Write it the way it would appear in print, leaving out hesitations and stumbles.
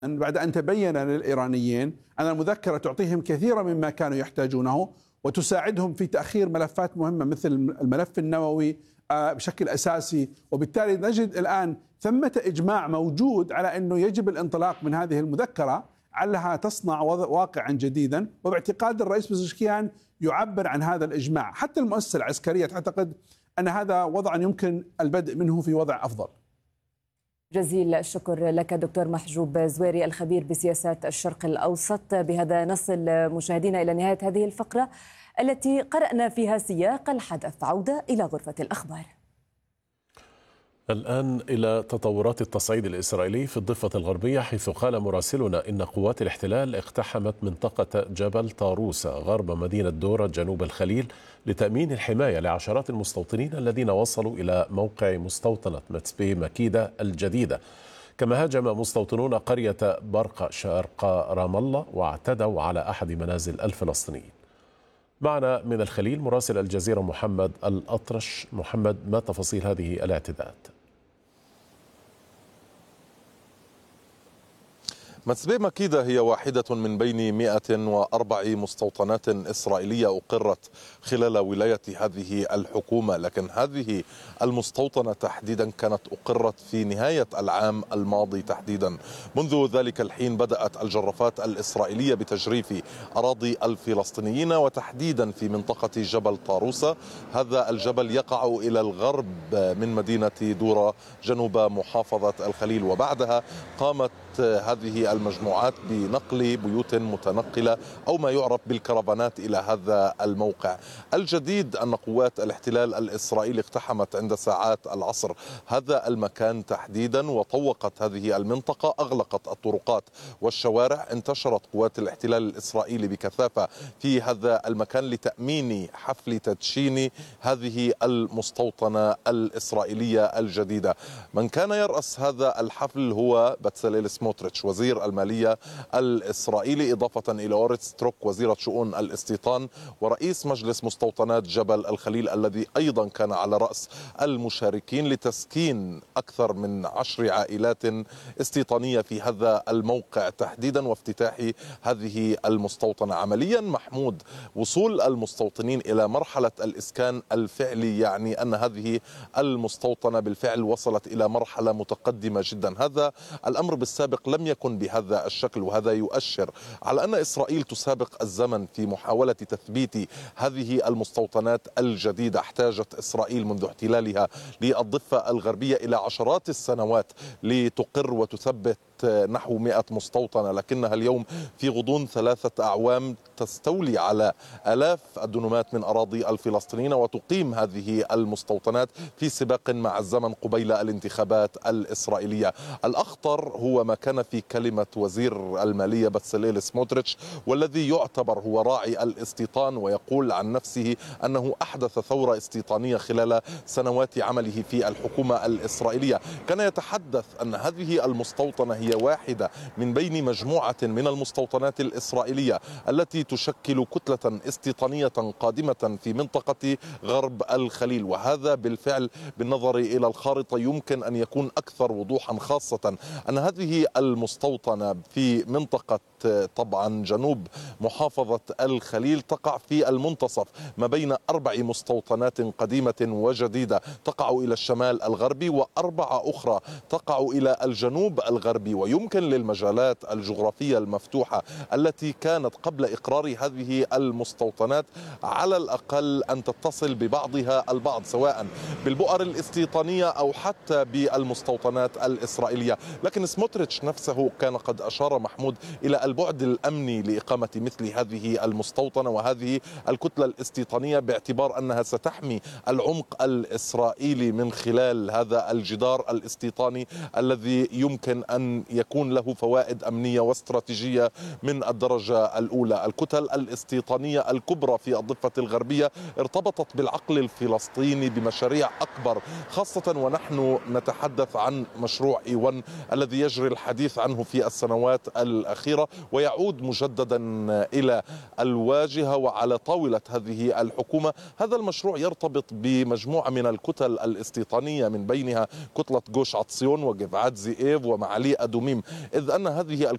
بعد أن تبين للإيرانيين أن المذكرة تعطيهم كثيرا مما كانوا يحتاجونه وتساعدهم في تأخير ملفات مهمة مثل الملف النووي بشكل أساسي. وبالتالي نجد الآن ثمة إجماع موجود على أنه يجب الانطلاق من هذه المذكرة علها تصنع واقعا جديدا. وباعتقاد الرئيس بزشكيان يعبر عن هذا الإجماع. حتى المؤسسة العسكرية تعتقد أن هذا وضع يمكن البدء منه في وضع أفضل. جزيل الشكر لك دكتور محجوب زويري الخبير بسياسات الشرق الأوسط. بهذا نصل مشاهدينا إلى نهاية هذه الفقرة التي قرأنا فيها سياق الحدث. عودة إلى غرفة الأخبار. الآن إلى تطورات التصعيد الإسرائيلي في الضفة الغربية، حيث قال مراسلنا إن قوات الاحتلال اقتحمت منطقة جبل طاروسة غرب مدينة دورة جنوب الخليل لتأمين الحماية لعشرات المستوطنين الذين وصلوا إلى موقع مستوطنة متسبي مكيدة الجديدة. كما هاجم مستوطنون قرية برقة شرق رام الله واعتدوا على أحد منازل الفلسطينيين. معنا من الخليل مراسل الجزيرة محمد الأطرش. محمد، ما تفاصيل هذه الاعتداءات؟ متسبي مكيدة هي واحدة من بين 104 مستوطنات إسرائيلية أقرت خلال ولاية هذه الحكومة، لكن هذه المستوطنة تحديدا كانت أقرت في نهاية العام الماضي تحديدا. منذ ذلك الحين بدأت الجرافات الإسرائيلية بتجريف أراضي الفلسطينيين وتحديدا في منطقة جبل طاروسة. هذا الجبل يقع إلى الغرب من مدينة دورة جنوب محافظة الخليل، وبعدها قامت هذه المجموعات بنقل بيوت متنقلة أو ما يعرف بالكرفانات إلى هذا الموقع. الجديد أن قوات الاحتلال الإسرائيلي اقتحمت عند ساعات العصر هذا المكان تحديدا وطوقت هذه المنطقة، أغلقت الطرقات والشوارع. انتشرت قوات الاحتلال الإسرائيلي بكثافة في هذا المكان لتأمين حفل تدشين هذه المستوطنة الإسرائيلية الجديدة. من كان يرأس هذا الحفل هو بتسليل سموتريتش وزير المالية الإسرائيلي، إضافة إلى أوريت ستروك وزيرة شؤون الاستيطان ورئيس مجلس مستوطنات جبل الخليل الذي أيضا كان على رأس المشاركين لتسكين أكثر من 10 عائلات استيطانية في هذا الموقع تحديدا وافتتاح هذه المستوطنة. عمليا محمود وصول المستوطنين إلى مرحلة الإسكان الفعلي يعني أن هذه المستوطنة بالفعل وصلت إلى مرحلة متقدمة جدا. هذا الأمر بالسابق لم يكن بهذا الشكل، وهذا يؤشر على أن إسرائيل تسابق الزمن في محاولة تثبيت هذه المستوطنات الجديدة. احتاجت إسرائيل منذ احتلالها للضفة الغربية إلى عشرات السنوات لتقر وتثبت نحو 100 مستوطنة، لكنها اليوم في غضون 3 أعوام تستولي على آلاف الدنومات من أراضي الفلسطينيين وتقيم هذه المستوطنات في سباق مع الزمن قبيل الانتخابات الإسرائيلية. الأخطر هو ما كان في كلمة وزير المالية بتسليل سموتريتش، والذي يعتبر هو راعي الاستيطان ويقول عن نفسه أنه أحدث ثورة استيطانية خلال سنوات عمله في الحكومة الإسرائيلية. كان يتحدث أن هذه المستوطنة هي واحدة من بين مجموعة من المستوطنات الإسرائيلية التي تشكل كتلة استيطانية قادمة في منطقة غرب الخليل، وهذا بالفعل بالنظر إلى الخارطة يمكن أن يكون أكثر وضوحا، خاصة أن هذه المستوطنة في منطقة طبعا جنوب محافظة الخليل تقع في المنتصف ما بين 4 مستوطنات قديمة وجديدة تقع إلى الشمال الغربي و4 أخرى تقع إلى الجنوب الغربي. ويمكن للمجالات الجغرافية المفتوحة التي كانت قبل إقرار هذه المستوطنات على الأقل أن تتصل ببعضها البعض سواء بالبؤر الاستيطانية أو حتى بالمستوطنات الإسرائيلية. لكن سموتريتش نفسه كان قد أشار محمود إلى البعد الأمني لإقامة مثل هذه المستوطنة وهذه الكتلة الاستيطانية باعتبار أنها ستحمي العمق الإسرائيلي من خلال هذا الجدار الاستيطاني الذي يمكن أن يكون له فوائد أمنية واستراتيجية من الدرجة الأولى. الكتل الاستيطانية الكبرى في الضفة الغربية ارتبطت بالعقل الفلسطيني بمشاريع أكبر، خاصة ونحن نتحدث عن مشروع إيوان الذي يجري الحديث عنه في السنوات الأخيرة ويعود مجددا إلى الواجهة وعلى طاولة هذه الحكومة. هذا المشروع يرتبط بمجموعة من الكتل الاستيطانية من بينها كتلة جوش عطسيون وجفعات زئيف ومعالي أدوميم، إذ أن هذه